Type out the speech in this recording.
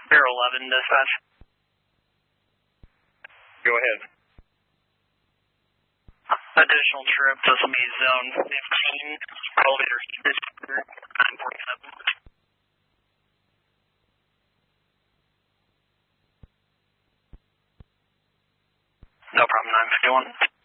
Bureau 11, dispatch. Go ahead. Additional trip, this will be zone 15, elevator 947. No problem, 951.